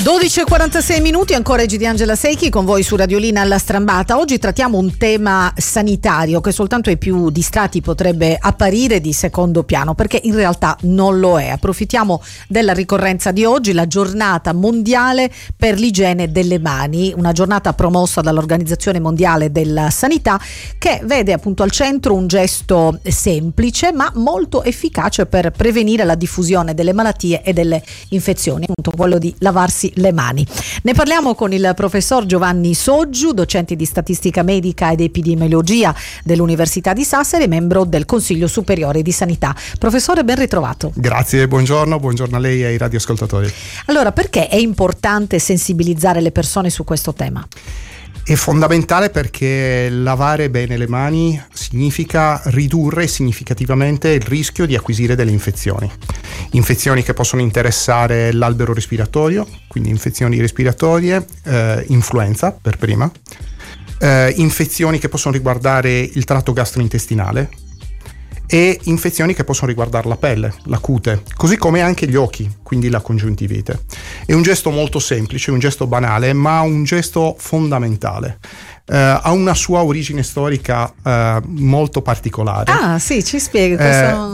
12:46, ancora Gigi Angela Secchi con voi su Radiolina alla Strambata. Oggi trattiamo un tema sanitario che soltanto ai più distratti potrebbe apparire di secondo piano, perché in realtà non lo è. Approfittiamo della ricorrenza di oggi, la giornata mondiale per l'igiene delle mani, una giornata promossa dall'Organizzazione Mondiale della Sanità, che vede appunto al centro un gesto semplice ma molto efficace per prevenire la diffusione delle malattie e delle infezioni, appunto quello di lavarsi le mani. Ne parliamo con il professor Giovanni Soggiu, docente di statistica medica ed epidemiologia dell'Università di Sassari e membro del Consiglio Superiore di Sanità. Professore, ben ritrovato. Grazie, buongiorno a lei e ai radioascoltatori. Allora, perché è importante sensibilizzare le persone su questo tema? È fondamentale perché lavare bene le mani significa ridurre significativamente il rischio di acquisire delle infezioni che possono interessare l'albero respiratorio, quindi infezioni respiratorie, influenza per prima, infezioni che possono riguardare il tratto gastrointestinale e infezioni che possono riguardare la pelle, la cute, così come anche gli occhi, quindi la congiuntivite. È un gesto molto semplice, un gesto banale, ma un gesto fondamentale. Ha una sua origine storica molto particolare. Ah, sì, ci spieghi questo.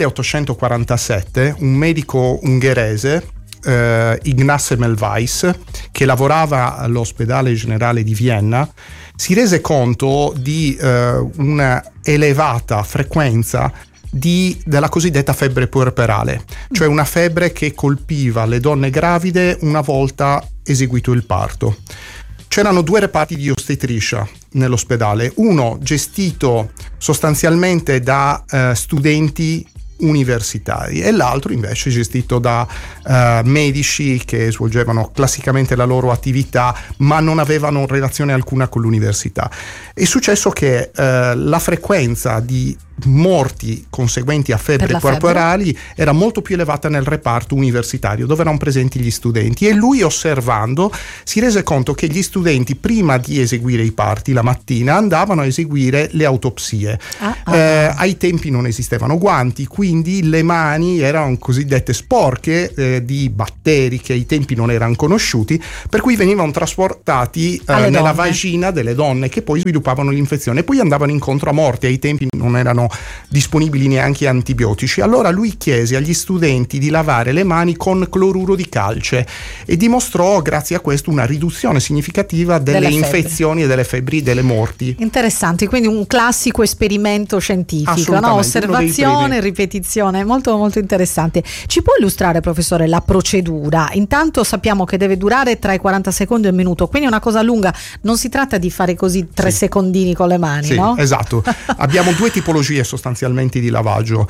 1847, un medico ungherese, Ignaz Semmelweis, che lavorava all'ospedale generale di Vienna, si rese conto di una elevata frequenza della cosiddetta febbre puerperale, cioè una febbre che colpiva le donne gravide una volta eseguito il parto. C'erano due reparti di ostetricia nell'ospedale, uno gestito sostanzialmente da studenti universitari e l'altro invece gestito da medici che svolgevano classicamente la loro attività ma non avevano relazione alcuna con l'università. È successo che la frequenza di morti conseguenti a febbre puerperali era molto più elevata nel reparto universitario dove erano presenti gli studenti, e lui, osservando, si rese conto che gli studenti prima di eseguire i parti la mattina andavano a eseguire le autopsie. Ai tempi non esistevano guanti, quindi le mani erano cosiddette sporche di batteri che ai tempi non erano conosciuti, per cui venivano trasportati nella vagina delle donne, che poi sviluppavano l'infezione e poi andavano incontro a morte. Ai tempi non erano disponibili neanche antibiotici. Allora lui chiese agli studenti di lavare le mani con cloruro di calce e dimostrò grazie a questo una riduzione significativa delle infezioni e delle febbri, delle morti. Interessanti, quindi un classico esperimento scientifico, no? Osservazione, ripetizione, molto molto interessante. Ci può illustrare, professore, la procedura? Intanto sappiamo che deve durare tra i 40 secondi e un minuto, quindi è una cosa lunga, non si tratta di fare così 3 secondini con le mani, sì, no? Esatto. Abbiamo due tipologie sostanzialmente di lavaggio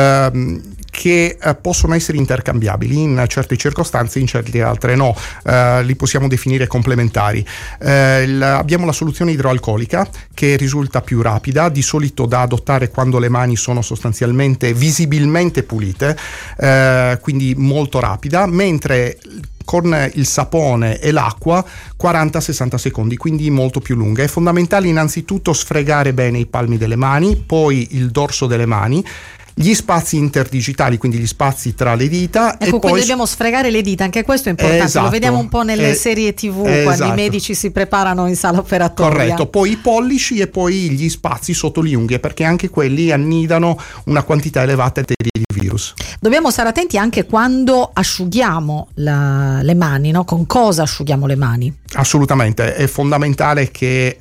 che possono essere intercambiabili in certe circostanze, in certe altre no. Li possiamo definire complementari. Abbiamo la soluzione idroalcolica, che risulta più rapida, di solito da adottare quando le mani sono sostanzialmente visibilmente pulite, quindi molto rapida, mentre con il sapone e l'acqua 40-60 secondi, quindi molto più lunga. È fondamentale innanzitutto sfregare bene i palmi delle mani, poi il dorso delle mani, gli spazi interdigitali, quindi gli spazi tra le dita. Ecco, e quindi poi dobbiamo sfregare le dita, anche questo è importante. Esatto. Lo vediamo un po' nelle serie TV, quando i medici si preparano in sala operatoria. Corretto, poi i pollici e poi gli spazi sotto le unghie, perché anche quelli annidano una quantità elevata di virus. Dobbiamo stare attenti anche quando asciughiamo le mani, no? Con cosa asciughiamo le mani? Assolutamente, è fondamentale che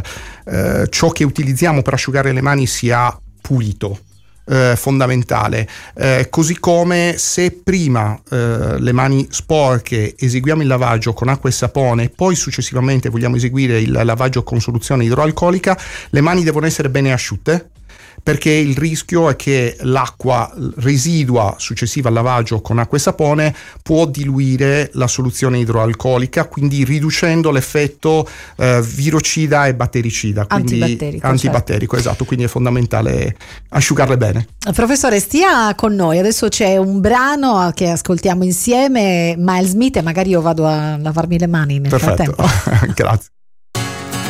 ciò che utilizziamo per asciugare le mani sia pulito. Fondamentale, così come se prima le mani sporche eseguiamo il lavaggio con acqua e sapone, poi successivamente vogliamo eseguire il lavaggio con soluzione idroalcolica, le mani devono essere bene asciutte, perché il rischio è che l'acqua residua successiva al lavaggio con acqua e sapone può diluire la soluzione idroalcolica, quindi riducendo l'effetto virocida e battericida, quindi antibatterico, certo. Esatto, quindi è fondamentale asciugarle bene. Professore, stia con noi, adesso c'è un brano che ascoltiamo insieme, Miles Smith, e magari io vado a lavarmi le mani nel frattempo. Grazie.